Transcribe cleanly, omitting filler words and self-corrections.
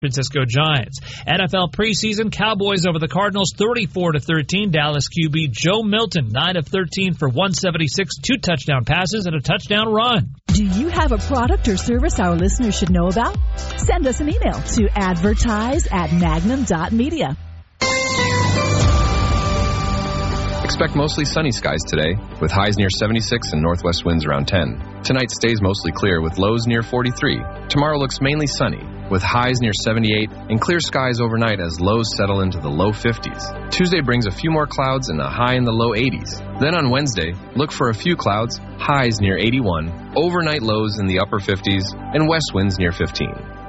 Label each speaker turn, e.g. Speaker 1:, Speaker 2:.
Speaker 1: Francisco Giants. NFL preseason, Cowboys over the Cardinals 34-13. Dallas QB Joe Milton 9 of 13 for 176, 2 touchdown passes and a touchdown run.
Speaker 2: Do you have a product or service our listeners should know about? Send us an email to advertise@magnum.media.
Speaker 3: Expect mostly sunny skies today, with highs near 76 and northwest winds around 10. Tonight stays mostly clear with lows near 43. Tomorrow looks mainly sunny, with highs near 78 and clear skies overnight as lows settle into the low 50s. Tuesday brings a few more clouds and a high in the low 80s. Then on Wednesday, look for a few clouds, highs near 81, overnight lows in the upper 50s, and west winds near 15.